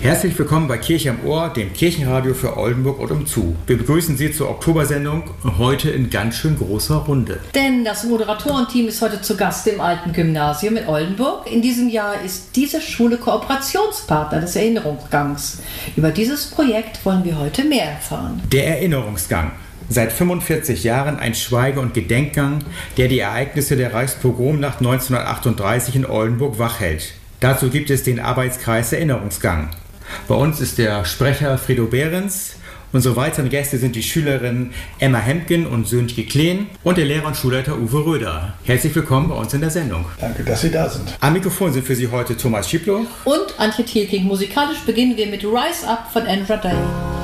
Herzlich willkommen bei Kirche am Ohr, dem Kirchenradio für Oldenburg und umzu. Wir begrüßen Sie zur Oktobersendung, heute in ganz schön großer Runde. Denn das Moderatorenteam ist heute zu Gast im Alten Gymnasium in Oldenburg. In diesem Jahr ist diese Schule Kooperationspartner des Erinnerungsgangs. Über dieses Projekt wollen wir heute mehr erfahren. Der Erinnerungsgang. Seit 45 Jahren ein Schweige- und Gedenkgang, der die Ereignisse der Reichspogromnacht 1938 in Oldenburg wachhält. Dazu gibt es den Arbeitskreis Erinnerungsgang. Bei uns ist der Sprecher Fredo Behrens. Unsere weiteren Gäste sind die Schülerinnen Emma Hemken und Sönke Kleen und der Lehrer und Schulleiter Uwe Röder. Herzlich willkommen bei uns in der Sendung. Danke, dass Sie da sind. Am Mikrofon sind für Sie heute Thomas Schiplow und Antje Thielking. Musikalisch beginnen wir mit Rise Up von Andra Day.